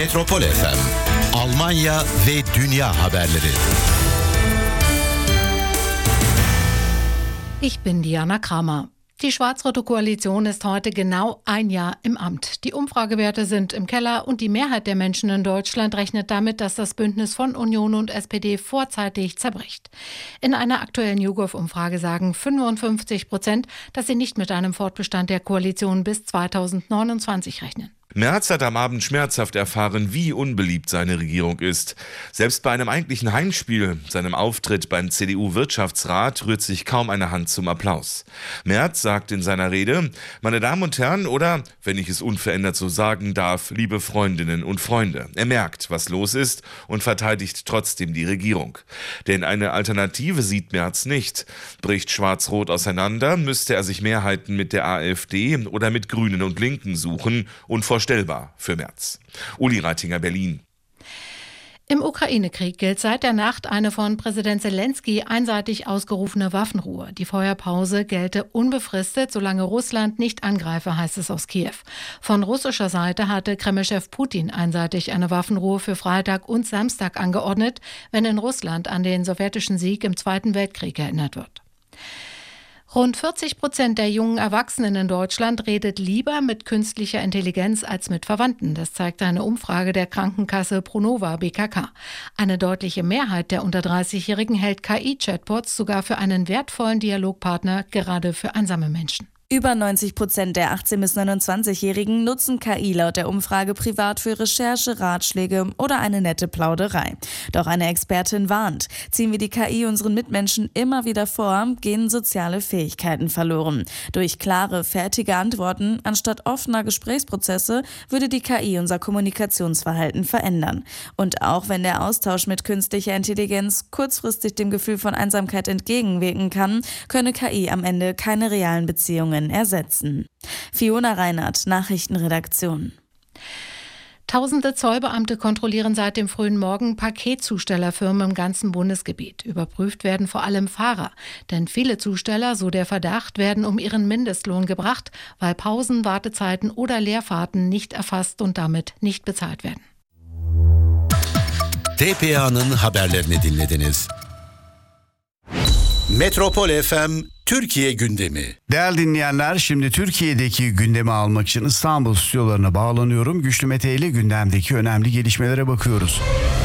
Metropol FM, Almanya ve dünya haberleri. Ich bin Diana Kramer. Die schwarz-rote Koalition ist heute genau ein Jahr im Amt. Die Umfragewerte sind im Keller und die Mehrheit der Menschen in Deutschland rechnet damit, dass das Bündnis von Union und SPD vorzeitig zerbricht. In einer aktuellen YouGov-Umfrage sagen 55%, dass sie nicht mit einem Fortbestand der Koalition bis 2029 rechnen. Merz hat am Abend schmerzhaft erfahren, wie unbeliebt seine Regierung ist. Selbst bei einem eigentlichen Heimspiel, seinem Auftritt beim CDU-Wirtschaftsrat, rührt sich kaum eine Hand zum Applaus. Merz sagt in seiner Rede: Meine Damen und Herren, oder, wenn ich es unverändert so sagen darf, liebe Freundinnen und Freunde. Er merkt, was los ist und verteidigt trotzdem die Regierung. Denn eine Alternative sieht Merz nicht. Bricht Schwarz-Rot auseinander, müsste er sich Mehrheiten mit der AfD oder mit Grünen und Linken suchen, unvorstellbar für Merz. Uli Reitinger, Berlin. Im Ukraine-Krieg gilt seit der Nacht eine von Präsident Zelensky einseitig ausgerufene Waffenruhe. Die Feuerpause gelte unbefristet, solange Russland nicht angreife, heißt es aus Kiew. Von russischer Seite hatte Kreml-Chef Putin einseitig eine Waffenruhe für Freitag und Samstag angeordnet, wenn in Russland an den sowjetischen Sieg im Zweiten Weltkrieg erinnert wird. Rund 40% der jungen Erwachsenen in Deutschland redet lieber mit künstlicher Intelligenz als mit Verwandten. Das zeigt eine Umfrage der Krankenkasse Pronova BKK. Eine deutliche Mehrheit der unter 30-Jährigen hält KI-Chatbots sogar für einen wertvollen Dialogpartner, gerade für einsame Menschen. Über 90% der 18- bis 29-Jährigen nutzen KI laut der Umfrage privat für Recherche, Ratschläge oder eine nette Plauderei. Doch eine Expertin warnt: Ziehen wir die KI unseren Mitmenschen immer wieder vor, gehen soziale Fähigkeiten verloren. Durch klare, fertige Antworten anstatt offener Gesprächsprozesse würde die KI unser Kommunikationsverhalten verändern. Und auch wenn der Austausch mit künstlicher Intelligenz kurzfristig dem Gefühl von Einsamkeit entgegenwirken kann, könne KI am Ende keine realen Beziehungen ersetzen. Fiona Reinhardt, Nachrichtenredaktion. Tausende Zollbeamte kontrollieren seit dem frühen Morgen Paketzustellerfirmen im ganzen Bundesgebiet. Überprüft werden vor allem Fahrer. Denn viele Zusteller, so der Verdacht, werden um ihren Mindestlohn gebracht, weil Pausen, Wartezeiten oder Leerfahrten nicht erfasst und damit nicht bezahlt werden. TPA'nın haberlerini dinlediniz. Metropol FM Türkiye gündemi. Değerli dinleyenler, şimdi Türkiye'deki gündemi almak için İstanbul stüdyolarına bağlanıyorum. Güçlü Mete ile gündemdeki önemli gelişmelere bakıyoruz.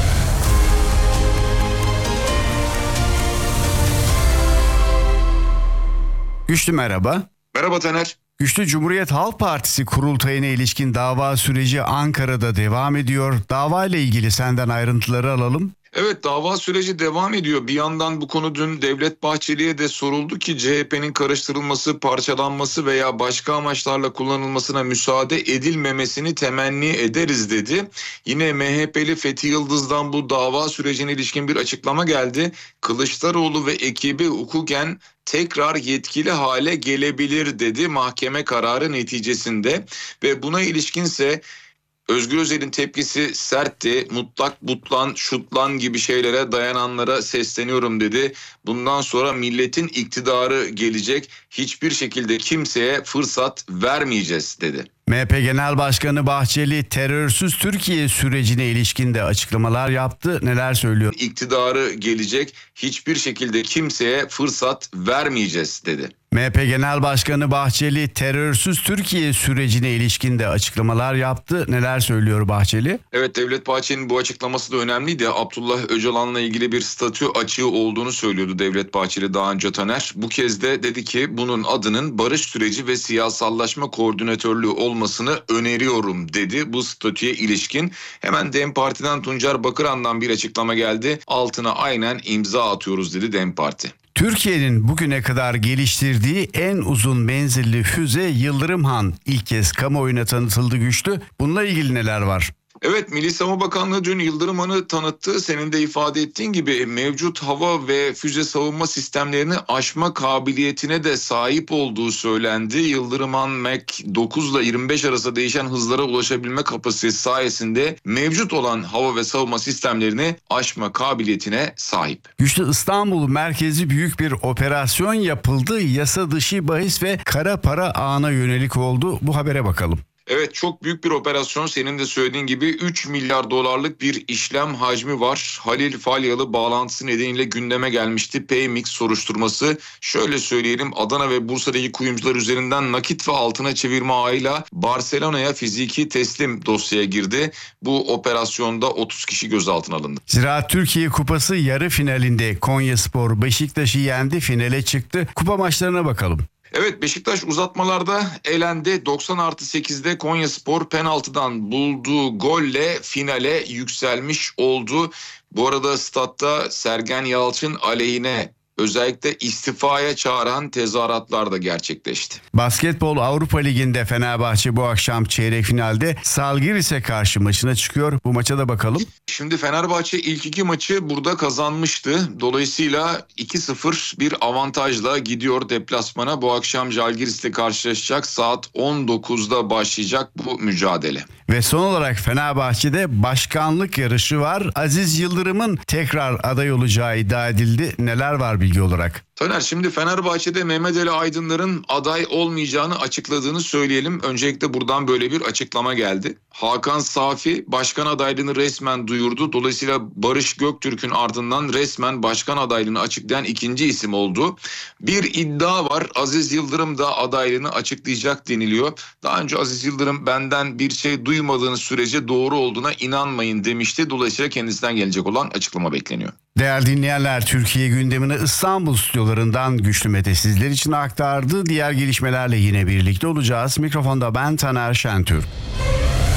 Güçlü merhaba. Merhaba Taner. Güçlü, Cumhuriyet Halk Partisi kurultayına ilişkin dava süreci Ankara'da devam ediyor. Dava ile ilgili senden ayrıntıları alalım. Evet, dava süreci devam ediyor. Bir yandan bu konu dün Devlet Bahçeli'ye de soruldu ki CHP'nin karıştırılması, parçalanması veya başka amaçlarla kullanılmasına müsaade edilmemesini temenni ederiz dedi. Yine MHP'li Fethi Yıldız'dan bu dava sürecine ilişkin bir açıklama geldi. Kılıçdaroğlu ve ekibi hukuken tekrar yetkili hale gelebilir dedi mahkeme kararı neticesinde ve buna ilişkinse Özgür Özel'in tepkisi sertti. Mutlak butlan, şutlan gibi şeylere dayananlara sesleniyorum dedi. Bundan sonra milletin iktidarı gelecek. Hiçbir şekilde kimseye fırsat vermeyeceğiz dedi. MHP Genel Başkanı Bahçeli terörsüz Türkiye sürecine ilişkin de açıklamalar yaptı. Neler söylüyor? İktidarı gelecek. Hiçbir şekilde kimseye fırsat vermeyeceğiz dedi. MHP Genel Başkanı Bahçeli terörsüz Türkiye sürecine ilişkin de açıklamalar yaptı. Neler söylüyor Bahçeli? Evet, Devlet Bahçeli'nin bu açıklaması da önemliydi. Abdullah Öcalan'la ilgili bir statü açığı olduğunu söylüyordu Devlet Bahçeli daha önce Taner. Bu kez de dedi ki bunun adının barış süreci ve siyasallaşma koordinatörlüğü olmasını öneriyorum dedi bu statüye ilişkin. Hemen DEM Parti'den Tuncer Bakıran'dan bir açıklama geldi. Altına aynen imza atıyoruz dedi DEM Parti. Türkiye'nin bugüne kadar geliştirdiği en uzun menzilli füze Yıldırım Han ilk kez kamuoyuna tanıtıldı Güçlü. Bununla ilgili neler var? Evet, Milli Savunma Bakanlığı dün Yıldırım Han'ı tanıttı. Senin de ifade ettiğin gibi mevcut hava ve füze savunma sistemlerini aşma kabiliyetine de sahip olduğu söylendi. Yıldırım Han Mach 9 ile 25 arası değişen hızlara ulaşabilme kapasitesi sayesinde mevcut olan hava ve savunma sistemlerini aşma kabiliyetine sahip. Güçlü, İstanbul merkezi büyük bir operasyon yapıldı. Yasa dışı bahis ve kara para ağına yönelik oldu. Bu habere bakalım. Evet, çok büyük bir operasyon, senin de söylediğin gibi 3 milyar dolarlık bir işlem hacmi var. Halil Falyalı bağlantısı nedeniyle gündeme gelmişti Paymix soruşturması. Şöyle söyleyelim, Adana ve Bursa'daki kuyumcular üzerinden nakit ve altına çevirme ağıyla Barcelona'ya fiziki teslim dosyaya girdi. Bu operasyonda 30 kişi gözaltına alındı. Ziraat Türkiye Kupası yarı finalinde Konyaspor Beşiktaş'ı yendi, finale çıktı. Kupa maçlarına bakalım. Evet, Beşiktaş uzatmalarda elendi. 90+8'de Konyaspor penaltıdan bulduğu golle finale yükselmiş oldu. Bu arada statta Sergen Yalçın aleyhine özellikle istifaya çağıran tezahüratlar da gerçekleşti. Basketbol Avrupa Ligi'nde Fenerbahçe bu akşam çeyrek finalde Zalgiris'e karşı maçına çıkıyor. Bu maça da bakalım. Şimdi Fenerbahçe ilk 2 maçı burada kazanmıştı. Dolayısıyla 2-0 bir avantajla gidiyor deplasmana. Bu akşam Zalgiris'le karşılaşacak. Saat 19'da başlayacak bu mücadele. Ve son olarak Fenerbahçe'de başkanlık yarışı var. Aziz Yıldırım'ın tekrar aday olacağı iddia edildi. Neler var bilgi olarak? Taner, şimdi Fenerbahçe'de Mehmet Ali Aydınlar'ın aday olmayacağını açıkladığını söyleyelim. Öncelikle buradan böyle bir açıklama geldi. Hakan Safi başkan adaylığını resmen duyurdu. Dolayısıyla Barış Göktürk'ün ardından resmen başkan adaylığını açıklayan ikinci isim oldu. Bir iddia var. Aziz Yıldırım da adaylığını açıklayacak deniliyor. Daha önce Aziz Yıldırım benden bir şey duymadığınız sürece doğru olduğuna inanmayın demişti. Dolayısıyla kendisinden gelecek olan açıklama bekleniyor. Değerli dinleyenler, Türkiye gündemini İstanbul stüdyolarından Güçlü Mete sizler için aktardı. Diğer gelişmelerle yine birlikte olacağız. Mikrofonda ben Taner Şentürk.